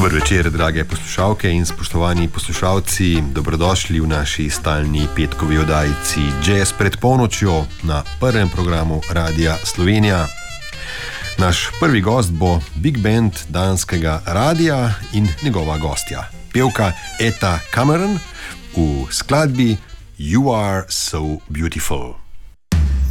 Dober večer, drage poslušalke in spoštovani poslušalci. Dobrodošli v naši stalni petkovi oddajici Jazz pred polnočjo na prvem programu Radia Slovenija. Naš prvi gost bo Big Band danskega radia in njegova gostja, pevka Etta Cameron v skladbi You Are So Beautiful.